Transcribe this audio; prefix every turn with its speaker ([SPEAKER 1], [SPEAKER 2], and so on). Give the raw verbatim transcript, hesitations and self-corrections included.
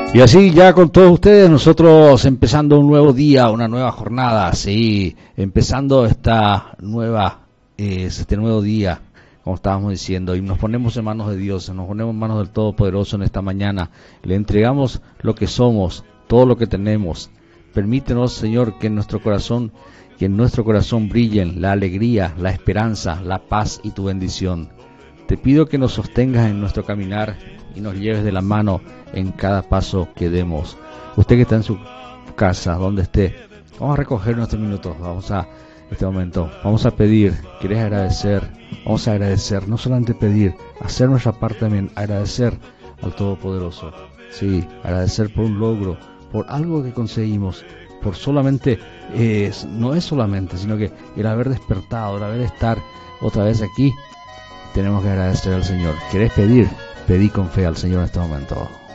[SPEAKER 1] Y así ya con todos ustedes, nosotros empezando un nuevo día, una nueva jornada, sí, empezando esta nueva, eh, este nuevo día, como estábamos diciendo, y nos ponemos en manos de Dios, nos ponemos en manos del Todopoderoso en esta mañana, le entregamos lo que somos, todo lo que tenemos. Permítenos, Señor, que en nuestro corazón, que en nuestro corazón brillen la alegría, la esperanza, la paz y tu bendición. Te pido que nos sostengas en nuestro caminar y nos lleves de la mano en cada paso que demos. Usted que está en su casa, donde esté, vamos a recoger nuestros minutos, vamos a, este momento, vamos a pedir, querés agradecer, vamos a agradecer, no solamente pedir, hacer nuestra parte también, agradecer al Todopoderoso, sí, agradecer por un logro, por algo que conseguimos, por solamente, eh, no es solamente, sino que el haber despertado, el haber estar otra vez aquí, tenemos que agradecer al Señor. ¿Querés pedir? Pedí con fe al Señor en este momento.